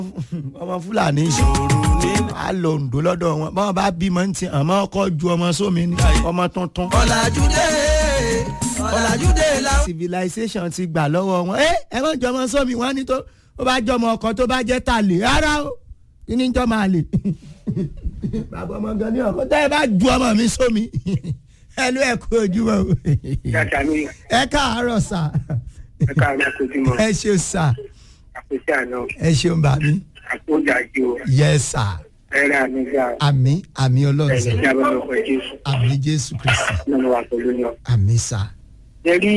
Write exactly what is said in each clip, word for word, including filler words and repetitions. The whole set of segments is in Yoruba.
ọmọ Fúlàní ìṣòro ní àlòǹdó lọ́dọ̀ wọn báwọn bá bímọ ní ti àmọ́ ọkọ ju ọmọ sómi ní ọmọ tuntun. ọ̀làjúdé ọ̀làjúdé la. civilization ti gbà lọ́wọ́ wọn ẹ ẹ wọ́n jọ ọmọ sómi wọn ní tó ó bá jọ ọmọ ọkọ tó bá jẹ́ tàlè rárá o kí ni jọ máa lè. bàbá ọmọ gan ni ọkọ tẹ́ ẹ bá ju ọmọ mi sómi ẹ ló ẹ kú ojúmọ́ o. ẹ káàárọ̀ sà. ẹ káàárọ̀ ojúmọ́. ẹ ṣeun sà. àpèsè àná. ẹ ṣeun bàbí. àpòjà jù o. yes sir. ẹ̀rẹ́ àmì gbà. àmì àmì ọlọ́run sà. ẹ̀rẹ́ àmì ọkọ̀ jésù. àmì jésù kristi. nínú wa pẹ̀lú yàn. àmì sà. ẹ rí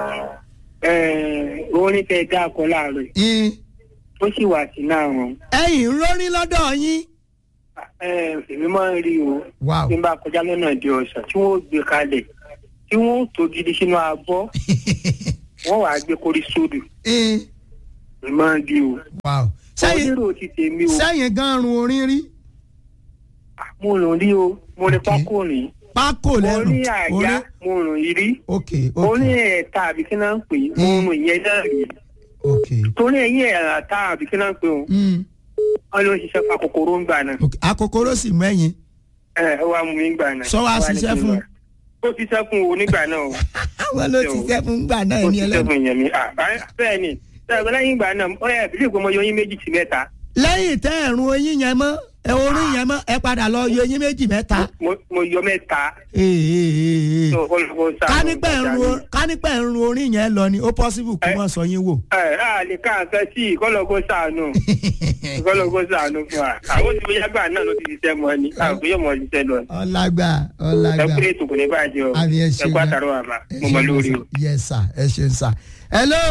orin tẹ dá akọ láàárọ̀ yín. ó sì wà sí náà wọn. ẹ̀yin ń rórin lọ́dọ̀ yín. èmi máa ń rí o. wow. tí n bá kọjá lọ́nà di ọ̀sán tí wọ́n gbé kalẹ̀ tí wọ́n tó gidi sínú abọ́ wọ́n wàá gbé korí sódù. yín. èmi máa ń rí o. wow. sẹ́yìn onírò ti tèmi o. sẹ́yìn gan run orin rí. mo lò rí o mo rí Okay. pákó rìn. pákó mo lẹ́nu. ní àyà mo rùn yìí rí. ok mo ní ok ẹ̀ta àbí kí náà ń pè é mo rùn ìyẹn náà rí. ok. torí ẹ̀yìn ẹ̀ta àbí kí náà ń pè ó Mm. wọ́n ló ń ṣiṣẹ́ pa kòkòrò ń gbà náà. ok akokoro sì mú ẹ̀yin. ẹ ẹ wá mú mi gbà náà. Sọ wá ṣiṣẹ́ fún un? ó ṣiṣẹ́ fún o nígbà náà o. àwọn ló ti ṣiṣẹ́ fún gbà náà ó ẹni ṣiṣẹ́ ẹlẹ́nu. fún ìyẹn mi. bẹ́ẹ̀ ni sẹ́yìn lẹ́yìn ìgbà náà ó yẹ ìbílẹ̀ ìgbọ́mọ yọyín méjì sí mẹ́ta. lẹ́yìn tẹ́ ẹ̀rùn oyin yẹn mọ́ ẹ orin yẹn mọ́ ẹ padà lọ yọ oyin méjì mẹ́ta. mo mo yọ mẹ́ta. Ee, ee, ee. tó olùkọ́ sáà. kánípẹ̀ ń ru kánípẹ̀ ń ru orin yẹn lọ ni ó possible kí wọ́n sọ yín wò. ẹ á lè ká nǹkan sí i kọ́lọ́kọ́ sàánú kọ́lọ́kọ́ sàánú fún wa. àwọn tí bóyá gbà náà ló ti ṣiṣẹ́ mọ́ ni àwọn òbí yóò mọ̀ ṣiṣẹ́ lọ. ọlágbà ọlágbà ẹ kúrè tó kò ní bàjẹ́ o àmì ẹ ẹ ṣeun kó àtàrọ̀ àmà mo mọ lórí o. yes sir ẹ ṣeun sir. hello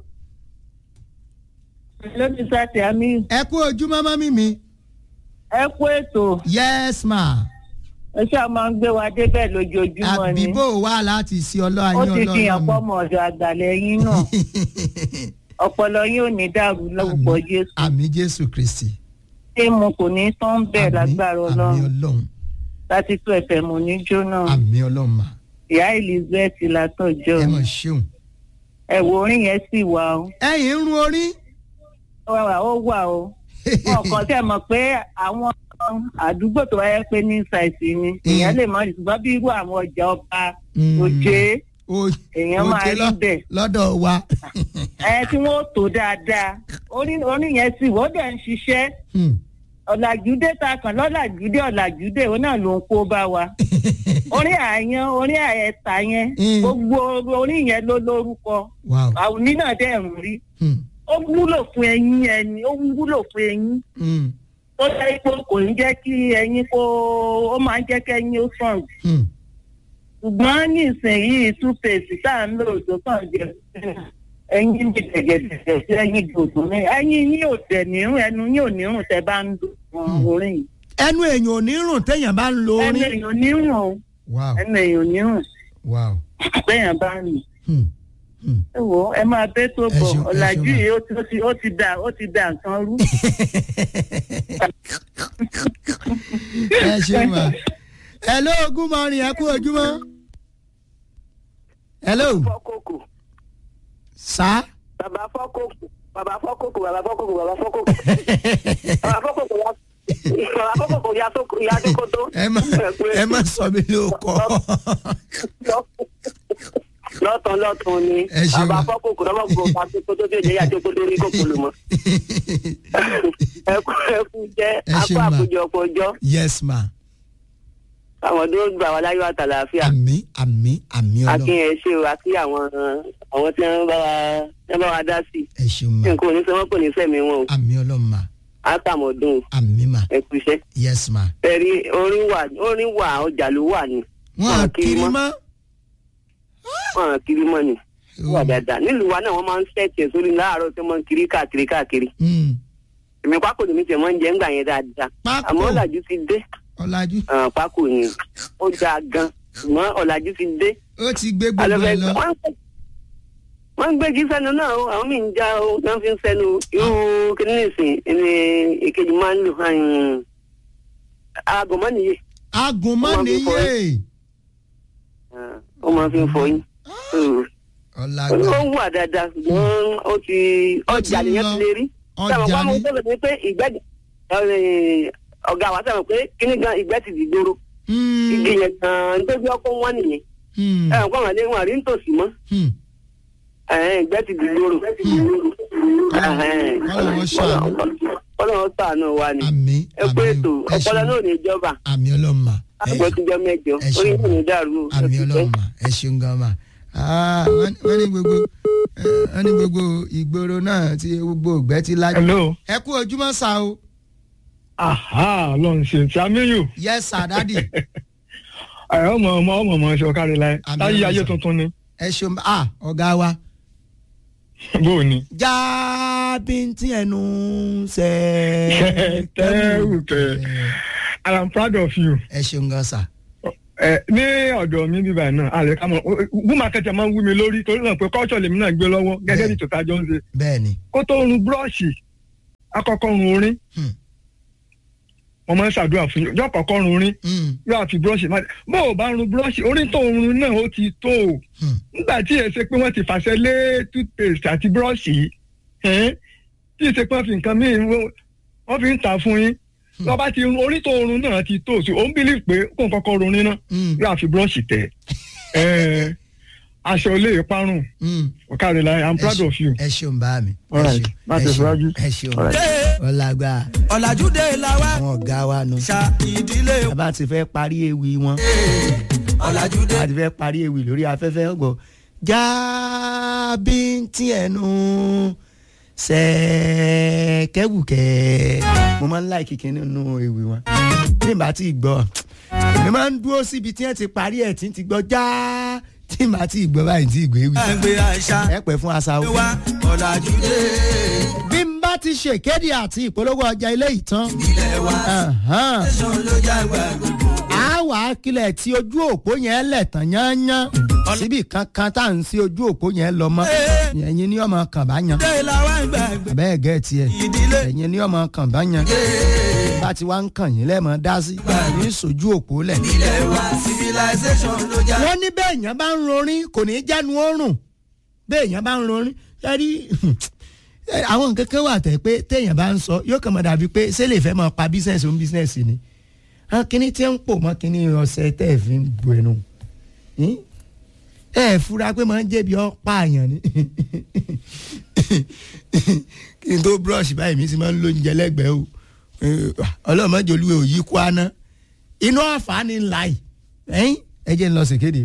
lóbi sáti àmì ẹ kú ojúmọ́ mọ́mí mi. ẹ kú ètò yes ma. ẹ ṣáà máa ń gbé wa débẹ̀ lójoojúmọ́ ni àbíbò wà láti sí ọlọ́run ó yín ti fi hàn ọlọ́run pọ́ mọ̀ ọ̀dọ̀ àgbàlẹ̀ yín náà ọpọlọ yín ò ní dàrú lórúkọ Jésù àmì jésù kristi. ṣé mo kò ní tán bẹ́ẹ̀ Àmín, lágbára àmì ọlọ́run ọlọ́run láti tó ẹ̀fẹ̀ mọ̀ ní jóná àmì ọlọ́run mà. ìyá Elizabeth látọ̀jọ́ ẹ mọ̀ ṣeun. ẹ̀wọ̀ orin yẹn sì wà ó ẹ̀yin ń run orí. ó wà ó wà ó wọn kàn tẹ́ mọ̀ pé àwọn àdúgbò tó wáyé pé ní ṣàìsì ni èèyàn lè mọ̀ ṣùgbọ́n bí irú àwọn ọjà ọba òjé èèyàn máa rí bẹ́ẹ̀ lọ́dọ̀ wa. ẹ tí wọ́n tó dáadáa orin orin yẹn sì wọ́n dẹ̀ ń ṣiṣẹ́ ọ̀làjúdé ta kàn lọ́làjúdé ọ̀làjúdé òun náà ló ń kó bá wa orin àyàn orin àyẹ̀tà yẹn gbogbo orin yẹn ló lórúkọ Wow. àwọn nínà dẹ̀ ń rí ó wúlò fún ẹyin ẹni ó wúlò fún ẹyin Mm. ó jẹ́ pé kò ní jẹ́ kí ẹyin kó ó máa ń jẹ́ kí ẹyin ó sàn Mm. ṣùgbọ́n ní ìsinyìí toothpaste tá à ń lò tó kàn jẹ́ ẹyin bí gẹ̀gẹ̀dẹ̀ sí ẹyin dòdò ní ẹyin yín ò tẹ̀ nírùn ẹnu yín ò nírùn tẹ́ bá ń lo orin yìí ẹnu èèyàn ò ní rùn téèyàn bá ń lo ẹnu orin. èèyàn ò nírùn o wow ẹnu èèyàn ò nírùn wow. téèyàn bá ń lò. Hmm. Hmm. ẹ wò ẹ máa bẹ́ tó Ẹ bọ̀ ṣeun, ẹ ọ̀làjú ṣeun, yìí ó ti ó ti ó ti dà ó ti dà nǹkan rú. ẹ ṣe mà. hello good morning ẹ kú ojúmọ́. hello fọ́kòkò sá. bàbá fọ́kòkò bàbá fọ́kòkò bàbá fọ́kòkò bàbá fọ́kòkò bàbá fọ́kòkò ya bàbá fọ́kòkò ya tó ya tó kótó. ẹ má ẹ má sọ mi lóko. lọ́tàn lọ́tàn ni Ẹ ṣeun. bàbá fọ́kòkò lọ́wọ́ gbogbo ya tó kótó tó jẹ́ ya tó kótó ní kòkòlù mọ́. ẹkú ẹkú jẹ́ Ẹ akó ṣeun ma. àkójọpọ̀ ọjọ́ yes ma. àwọn tó gbà wá láyọ̀ àtàlàáfíà. àmì àmì àmì ọlọ́run. akínyẹn ṣe o àti àwọn àwọn tí wọ́n bá wa tí wọ́n bá wa dá sí. ẹ ṣeun ma. nǹkan ò ní sẹ́wọ́n kò ní sẹ́mi wọn o àmì ọlọ́run ma. àtàmọ̀dún àmì ma. ẹ̀kú iṣẹ́. yes ma. ẹ̀rí orin wà orin wà ọjà ló wà ní. wọn à kiri mọ́. wọn à kiri mọ́ ni. wà dáadáa nílùú wa náà wọ́n máa ń ṣẹ̀tì ẹ̀ sórí láàárọ̀ tí wọ́n máa ń kiri káàkiri káàkiri. Mm. èmi pákó lèmi tẹ̀ mọ́ ń jẹ́ ńgbà yẹn dáadáa. Pákó? àmọ́ ọ̀làjú ti dé. ọ̀làjú. Ah, pákó ni ó dáa gan ṣùgbọ́n ọ̀làjú ti dé. ó ti gbé gbogbo ẹ lọ. wọ́n ń gbégi sẹ́nu náà o àwọn míì ń já o wọ́n fi ń sẹ́nu irú kíní nìsín ní èkejì máa ń lò àgọ̀mọ́ nìyé. agùnmọ́ nìyé. ó máa fi ń fọyín. ọ̀làgbà. ó wà dáadáa ṣùgbọ́n ó ti Ó ti ọjà ń nìyẹn lọ. ti lè rí ọjà mo ni tó lè ní pé ìgbẹ́ ọ̀gá wa sẹ́wọ̀n pé kíní gan ìgbẹ́ ti dìgboro igi yẹn gan nítorí ọkọ̀ wọn nìyẹn ẹ̀wọ̀n kọ́ wọn lé wọn rí nítòsí mọ́ ìgbẹ́ ti dìgboro. Ọlọ́run ṣàánú. Ọlọ́run ṣàánú wa ni àmín ẹ pé ètò ọpọlọ náà ò ní jọba àmì ọlọ́mà àgbọ̀ tó jọ mẹ́jọ orí yìí ní dàrú. àmì ọlọ́mà ẹ ṣeun gan ma wọ́n ní gbogbo wọ́n ní gbogbo ìgboro náà ti gbogbo ògbẹ́ ti lájú. hello. ẹ kú ojúmọ́ sá o. aha lọ́n ṣe ti amíyù. yes sir dadi. ẹ ọmọ ọmọ ọmọ ọmọ ṣe ọkárí láyé láyé ayé tuntun ni. ẹ ṣeun ah ọ̀gá wa. bó o ní. jábìntì ẹnu ṣe. tẹ́rù tẹ́ I am proud of you. ẹ ṣeun gan sa. ẹ ní ọ̀dọ̀ mi bíbá náà àlẹ́ ká mọ̀ bùmá kẹ̀kẹ́ máa ń wú mi lórí torí náà pé kọ́ọ̀ṣọ̀ lèmi náà gbé lọ́wọ́ gẹ́gẹ́ bí tòtájọ́ ń ṣe. bẹ́ẹ̀ni. kó tó run búrọ́ọ̀ṣì akọ́kọ́ run orin wọ́n máa ń ṣàdúrà fún yóò kọ́kọ́ run orin yóò àfi búrọ́ọ̀ṣì máa bó o bá run búrọ́ọ̀ṣì orin tó run náà ó ti tó o nígbà tí èsè pé wọ́n ti fàṣẹ lé toothpaste àti búrọ́ọ̀ṣì tí èsè pé wọ́n fi nǹkan míì wọ́n fi ń tà fún yín lọ́ba ti orí tó orun náà ti tó sí òun bílíf pé kó n kọ́kọ́ rorin náà yóò àfi búrọ́ọ̀ṣì tẹ̀ aṣọ ilé ìparun ọ̀kadì láyé I'm proud of you. ẹ ṣeun bá mi. má ti síwájú. ẹ ṣeun ọlágbá. ọ̀làjúdé la wá. àwọn ọ̀gá wa nù. ṣá ìdílé. bàbá ti fẹ́ parí ewì wọn. ọ̀làjúdé. bàbá ti fẹ́ parí ewì lórí afẹ́fẹ́ ọgbọ̀. jábìntì ẹnu sẹ́ẹ̀kẹ́wùkẹ́ mo máa ń láì kíkẹ́ nínú ewì wọn bí n bá ti gbọ́ èmi máa ń dúró síbi tí wọ́n ti parí ẹ̀ tí ń ti gbọ́ já tí n bá ti gbọ́ báyìí tí ìgbé ewì ẹ pẹ́ fún aṣa o. ọ̀làjúdé. bí n bá ti ṣèkéde àti ìpolówó ọjà ilé ìtàn ilé wa tẹ̀sán ló jágbá gbogbo. a wà á kílẹ̀ tí ojú òpó yẹn lẹ̀ tán yányán síbi kankan tá à ń sí ojú òpó yẹn lọ mọ́ ẹ̀yin ni ọmọ kàn bá yan bẹ́ẹ̀ gẹ́ tiẹ̀ ẹ̀yin ni ọmọ kàn bá yan bá ti wá ń kàn yín lẹ́mọ̀ dá sí ní sojú òpó lẹ̀. wọ́n ní bẹ́ẹ̀ yẹn bá ń rorin kò ní í jánu oorun bẹ́ẹ̀ yẹn bá ń rorin yẹ́rí àwọn nǹkan kan wà tẹ̀ pé téèyàn bá ń sọ yóò kàn mọ́ dàbí pé ṣé lè fẹ́ mọ́ pa bísíǹsì òun bísíǹsì ni kíní tí ń pò mọ́ kíní ọ̀sẹ̀ tẹ́ ẹ̀ fi ń bu ẹnu ẹ fura pé máa ń jẹ̀bi ọ́ pààyàn ni kí n tó brush báyìí mi sì máa ń lo oúnjẹ lẹ́gbẹ̀ẹ́ o ọlọ́mọdé olúwe òyì kú aná inú àǹfààní ńlá yìí ẹ jẹ́ ń lọ ṣèkéde.